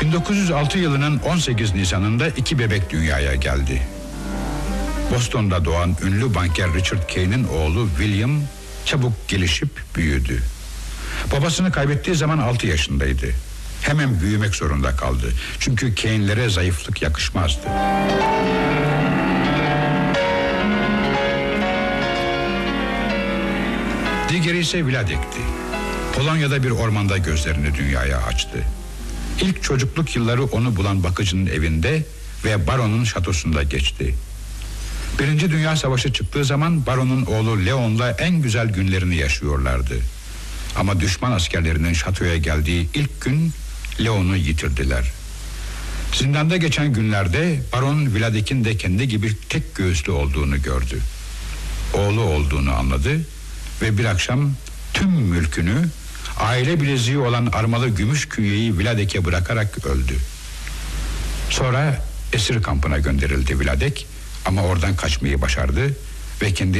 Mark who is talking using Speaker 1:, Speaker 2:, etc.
Speaker 1: 1906 yılının 18 Nisan'ında 2 bebek dünyaya geldi. Boston'da doğan ünlü banker Richard Kane'in oğlu William çabuk gelişip büyüdü. Babasını kaybettiği zaman 6 yaşındaydı. Hemen büyümek zorunda kaldı. Çünkü Kane'lere zayıflık yakışmazdı. Diğeri ise Vladek'ti. Polonya'da bir ormanda gözlerini dünyaya açtı. İlk çocukluk yılları onu bulan bakıcının evinde ve baronun şatosunda geçti. Birinci Dünya Savaşı çıktığı zaman baronun oğlu Leon'la en güzel günlerini yaşıyorlardı. Ama düşman askerlerinin şatoya geldiği ilk gün Leon'u yitirdiler. Zindanda geçen günlerde baron Vladek'in de kendi gibi tek göğüslü olduğunu gördü. Oğlu olduğunu anladı ve bir akşam tüm mülkünü, aile bileziği olan armalı gümüş künyeyi Vladek'e bırakarak öldü. Sonra esir kampına gönderildi Vladek ama oradan kaçmayı başardı ve kendini